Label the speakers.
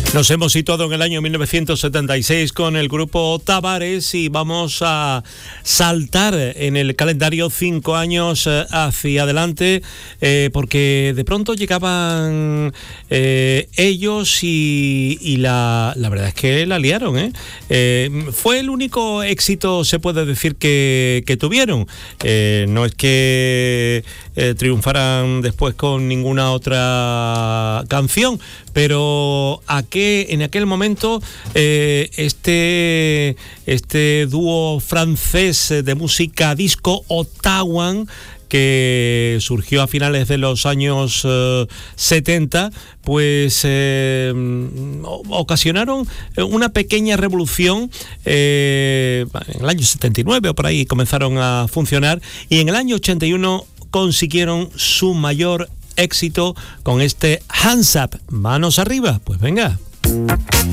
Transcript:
Speaker 1: Nos hemos situado en el año 1976 con el grupo Tavares y vamos a saltar en el calendario 5 años hacia adelante, porque de pronto llegaban ellos y la verdad es que la liaron. Fue el único éxito, se puede decir, que tuvieron. No es que triunfaran después con ninguna otra canción, pero en aquel momento este dúo francés de música disco, Ottawan, que surgió a finales de los años 70, pues ocasionaron una pequeña revolución. En el año 79 o por ahí comenzaron a funcionar, y en el año 81 consiguieron su mayor éxito con este Hands Up, manos arriba. Pues venga.